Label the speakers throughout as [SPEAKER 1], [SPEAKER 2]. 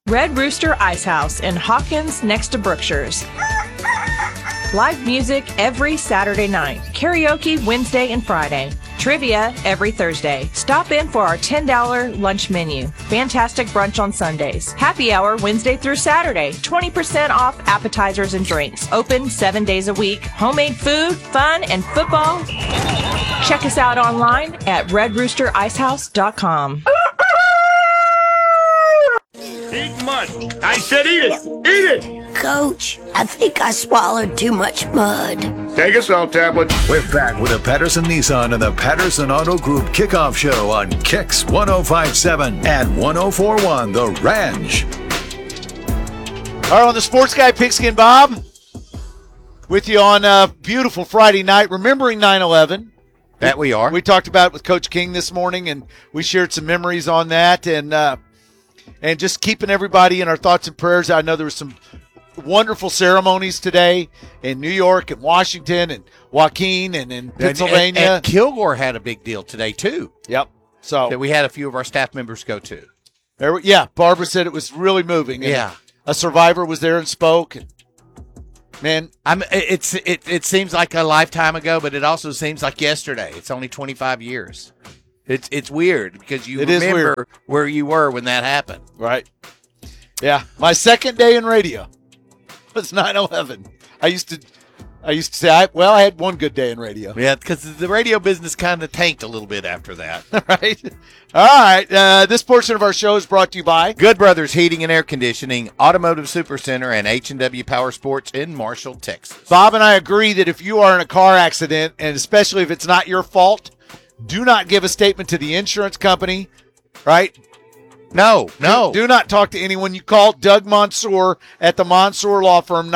[SPEAKER 1] Red Rooster Ice House in Hawkins next to Brookshire's. Live music every Saturday night. Karaoke Wednesday and Friday. Trivia every Thursday. Stop in for our $10 lunch menu. Fantastic brunch on Sundays. Happy hour Wednesday through Saturday. 20% off appetizers and drinks. Open 7 days a week. Homemade food, fun, and football. Check us out online at redroostericehouse.com.
[SPEAKER 2] Eat mud. I said eat it. Eat it.
[SPEAKER 3] Coach, I think I swallowed too much mud.
[SPEAKER 2] Take a salt tablet.
[SPEAKER 4] We're back with the Patterson Nissan and the Patterson Auto Group kickoff show on Kicks 105.7 and 104.1 The Ranch.
[SPEAKER 5] All right, on the Sports Guy Pigskin, Bob, with you on a beautiful Friday night, remembering 9/11.
[SPEAKER 6] That we are.
[SPEAKER 5] We talked about it with Coach King this morning, and we shared some memories on that, and just keeping everybody in our thoughts and prayers. I know there were some wonderful ceremonies today in New York and Washington and Joaquin and in Pennsylvania.
[SPEAKER 6] And Kilgore had a big deal today, too.
[SPEAKER 5] Yep. So
[SPEAKER 6] that we had a few of our staff members go to.
[SPEAKER 5] Barbara said it was really moving.
[SPEAKER 6] Yeah.
[SPEAKER 5] A survivor was there and spoke. And, man,
[SPEAKER 6] it seems like a lifetime ago, but it also seems like yesterday. It's only 25 years. It's weird because you remember where you were when that happened.
[SPEAKER 5] Right. Yeah. My second day in radio was 9/11. I used to say, I had one good day in radio.
[SPEAKER 6] Yeah, because the radio business kind of tanked a little bit after that.
[SPEAKER 5] Right. All right. This portion of our show is brought to you by
[SPEAKER 6] Good Brothers Heating and Air Conditioning, Automotive Supercenter, and H&W Power Sports in Marshall, Texas.
[SPEAKER 5] Bob and I agree that if you are in a car accident, and especially if it's not your fault, do not give a statement to the insurance company, right?
[SPEAKER 6] No.
[SPEAKER 5] Do not talk to anyone. You call Doug Mansour at the Mansour Law Firm,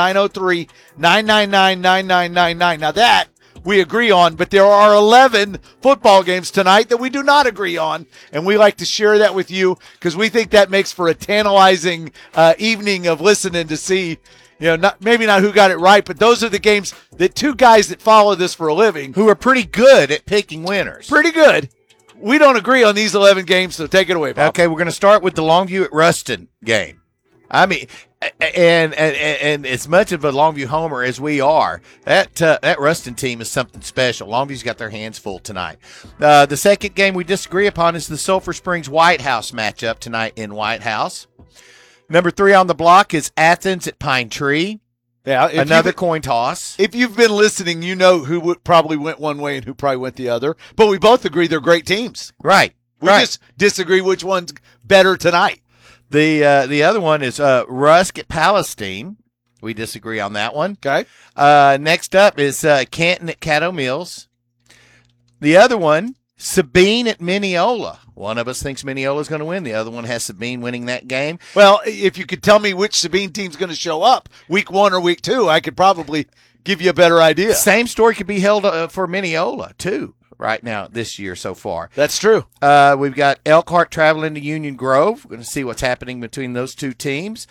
[SPEAKER 5] 903-999-9999. Now that we agree on, but there are 11 football games tonight that we do not agree on, and we like to share that with you because we think that makes for a tantalizing evening of listening to see, maybe not who got it right, but those are the games that two guys that follow this for a living
[SPEAKER 6] who are pretty good at picking winners.
[SPEAKER 5] Pretty good. We don't agree on these 11 games, so take it away, Bob.
[SPEAKER 6] Okay, we're going to start with the Longview at Ruston game. I mean, and as much of a Longview homer as we are, that Ruston team is something special. Longview's got their hands full tonight. The second game we disagree upon is the Sulphur Springs White House matchup tonight in White House. Number 3 on the block is Athens at Pine Tree.
[SPEAKER 5] Yeah,
[SPEAKER 6] another coin toss.
[SPEAKER 5] If you've been listening, you know who probably went one way and who probably went the other. But we both agree they're great teams.
[SPEAKER 6] Right.
[SPEAKER 5] We just disagree which one's better tonight.
[SPEAKER 6] The other one is Rusk at Palestine. We disagree on that one.
[SPEAKER 5] Okay.
[SPEAKER 6] Next up is Canton at Caddo Mills. The other one, Sabine at Mineola. One of us thinks Mineola is going to win. The other one has Sabine winning that game.
[SPEAKER 5] Well, if you could tell me which Sabine team's going to show up, week 1 or week 2, I could probably give you a better idea.
[SPEAKER 6] Same story could be held for Mineola, too, right now this year so far.
[SPEAKER 5] That's true.
[SPEAKER 6] We've got Elkhart traveling to Union Grove. We're going to see what's happening between those two teams.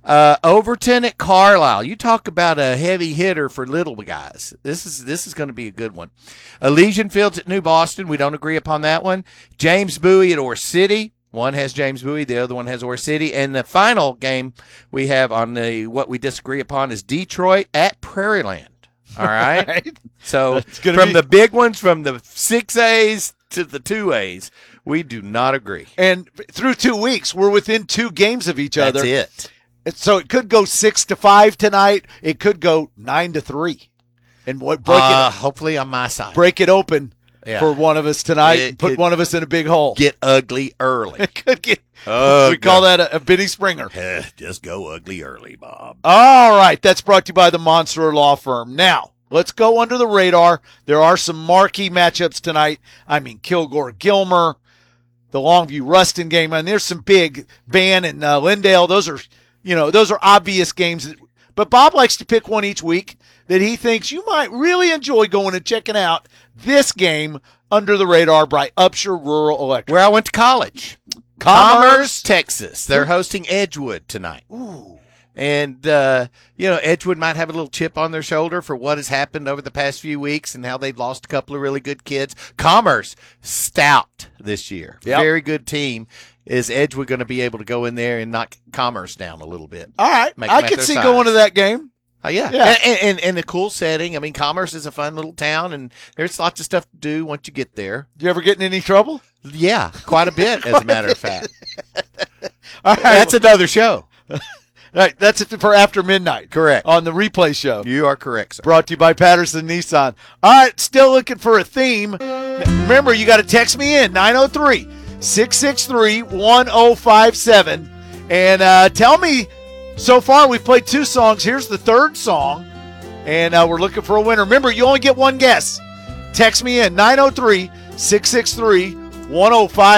[SPEAKER 6] Overton at Carlisle. You talk about a heavy hitter for little guys. This is going to be a good one. Elysian Fields at New Boston. We don't agree upon that one. James Bowie at Ore City. One has James Bowie, the other one has Ore City. And the final game we have on what we disagree upon is Detroit at Prairieland. All right?
[SPEAKER 5] Right.
[SPEAKER 6] So from the big ones, from the 6As to the 2As, we do not agree.
[SPEAKER 5] And through 2 weeks, we're within 2 games of each other.
[SPEAKER 6] That's it.
[SPEAKER 5] So it could go 6-5 tonight. It could go 9-3, and
[SPEAKER 6] hopefully on my side.
[SPEAKER 5] Break it open for one of us tonight. And put one of us in a big hole.
[SPEAKER 6] Get ugly early.
[SPEAKER 5] It could get. We call that a Benny Springer.
[SPEAKER 6] Just go ugly early, Bob.
[SPEAKER 5] All right, that's brought to you by the Mansour Law Firm. Now let's go under the radar. There are some marquee matchups tonight. I mean, Kilgore-Gilmer, the Longview Ruston game, and there's some big Van and Lindale. Those are obvious games. But Bob likes to pick one each week that he thinks you might really enjoy going and checking out. This game under the radar by Upshur Rural Electric.
[SPEAKER 6] Where I went to college. Commerce, Texas. They're hosting Edgewood tonight.
[SPEAKER 5] Ooh.
[SPEAKER 6] And, Edgewood might have a little chip on their shoulder for what has happened over the past few weeks and how they've lost a couple of really good kids. Commerce, stout this year.
[SPEAKER 5] Yep.
[SPEAKER 6] Very good team. is Edgewood going to be able to go in there and knock Commerce down a little bit?
[SPEAKER 5] All right.
[SPEAKER 6] Make them
[SPEAKER 5] I
[SPEAKER 6] at
[SPEAKER 5] can
[SPEAKER 6] their
[SPEAKER 5] see
[SPEAKER 6] size.
[SPEAKER 5] going to that game.
[SPEAKER 6] Yeah.
[SPEAKER 5] Yeah.
[SPEAKER 6] And a cool setting. I mean, Commerce is a fun little town, and there's lots of stuff to do once you get there.
[SPEAKER 5] You ever get in any trouble?
[SPEAKER 6] Yeah, quite a bit, as a matter of fact.
[SPEAKER 5] All right.
[SPEAKER 6] That's another show.
[SPEAKER 5] All right. That's it for After Midnight.
[SPEAKER 6] Correct.
[SPEAKER 5] On the replay show.
[SPEAKER 6] You are correct, sir.
[SPEAKER 5] Brought to you by Patterson Nissan. All right, still looking for a theme. Remember, you got to text me in, 903-663-1057. And tell me, so far we've played 2 songs. Here's the 3rd song, and we're looking for a winner. Remember, you only get 1 guess. Text me in,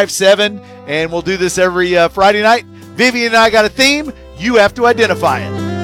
[SPEAKER 5] 903-663-1057, and we'll do this every Friday night. Vivian and I got a theme. You have to identify it.